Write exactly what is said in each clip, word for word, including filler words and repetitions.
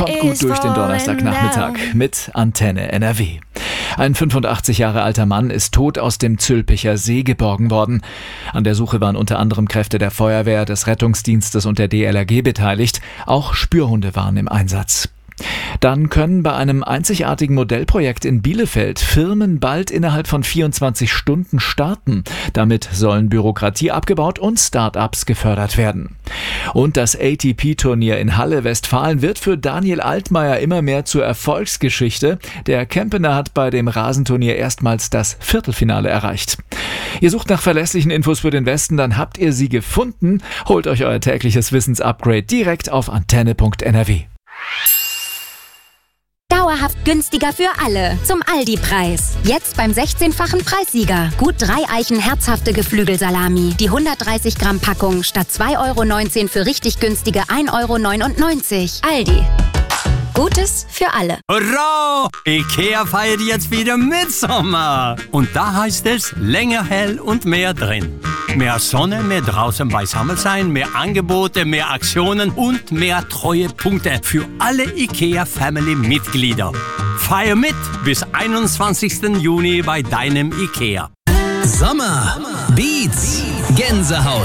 Kommt gut durch den Donnerstagnachmittag mit Antenne N R W. Ein fünfundachtzig Jahre alter Mann ist tot aus dem Zülpicher See geborgen worden. An der Suche waren unter anderem Kräfte der Feuerwehr, des Rettungsdienstes und der D L R G beteiligt. Auch Spürhunde waren im Einsatz. Dann können bei einem einzigartigen Modellprojekt in Bielefeld Firmen bald innerhalb von vierundzwanzig Stunden starten. Damit sollen Bürokratie abgebaut und Start-ups gefördert werden. Und das A T P-Turnier in Halle, Westfalen, wird für Daniel Altmaier immer mehr zur Erfolgsgeschichte. Der Kempener hat bei dem Rasenturnier erstmals das Viertelfinale erreicht. Ihr sucht nach verlässlichen Infos für den Westen, dann habt ihr sie gefunden. Holt euch euer tägliches Wissensupgrade direkt auf antenne punkt n r w. Dauerhaft günstiger für alle. Zum Aldi-Preis. Jetzt beim sechzehnfachen Preissieger. Gut drei Eichen herzhafte Geflügelsalami. Die hundertdreißig Gramm Packung statt zwei Euro neunzehn für richtig günstige ein Euro neunundneunzig. Aldi. Gutes für alle. Hurra! IKEA feiert jetzt wieder Mitsommer. Und da heißt es länger hell und mehr drin. Mehr Sonne, mehr draußen beisammen sein, mehr Angebote, mehr Aktionen und mehr Treuepunkte für alle IKEA-Family-Mitglieder. Feier mit bis einundzwanzigsten Juni bei deinem IKEA. Sommer, Beats, Gänsehaut.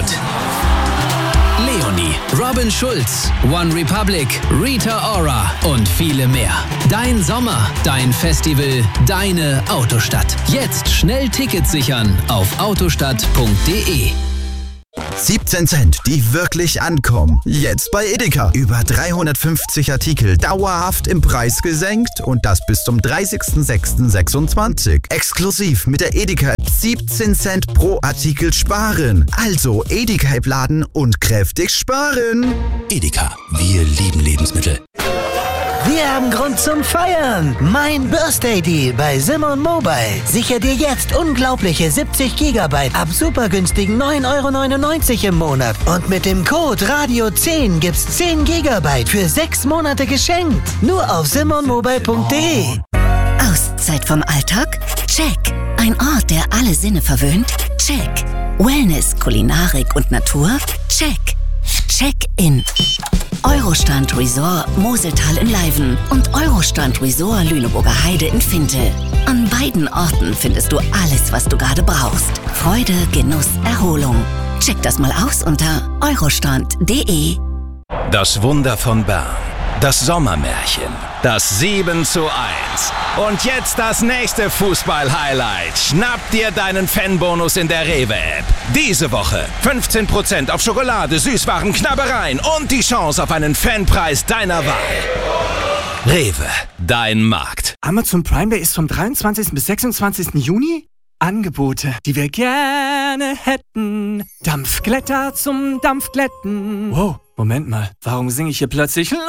Leonie, Robin Schulz, One Republic, Rita Ora und viele mehr. Dein Sommer, dein Festival, deine Autostadt. Jetzt schnell Tickets sichern auf autostadt punkt de. siebzehn Cent, die wirklich ankommen. Jetzt bei Edeka. Über dreihundertfünfzig Artikel dauerhaft im Preis gesenkt und das bis zum dreißigsten sechsten sechsundzwanzig. Exklusiv mit der Edeka siebzehn Cent pro Artikel sparen. Also Edeka laden und kräftig sparen. Edeka, wir lieben Lebensmittel. Wir haben Grund zum Feiern. Mein Birthday Deal bei Simon Mobile. Sicher dir jetzt unglaubliche siebzig Gigabyte ab super günstigen neun Euro neunundneunzig im Monat. Und mit dem Code Radio zehn gibt's zehn Gigabyte für sechs Monate geschenkt. Nur auf simon mobile punkt de. Auszeit vom Alltag? Check. Ein Ort, der alle Sinne verwöhnt? Check. Wellness, Kulinarik und Natur? Check. Check-in. Eurostrand Resort Moseltal in Leiven und Eurostrand Resort Lüneburger Heide in Fintel. An beiden Orten findest du alles, was du gerade brauchst. Freude, Genuss, Erholung. Check das mal aus unter eurostrand punkt de. Das Wunder von Bern. Das Sommermärchen. Das sieben zu eins. Und jetzt das nächste Fußball-Highlight. Schnapp dir deinen Fanbonus in der Rewe-App. Diese Woche fünfzehn Prozent auf Schokolade, Süßwaren, Knabbereien und die Chance auf einen Fanpreis deiner Wahl. Rewe, dein Markt. Amazon Prime Day ist vom dreiundzwanzigsten bis sechsundzwanzigsten Juni. Angebote, die wir gerne hätten. Dampfglätter zum Dampfglätten. Wow, Moment mal, warum singe ich hier plötzlich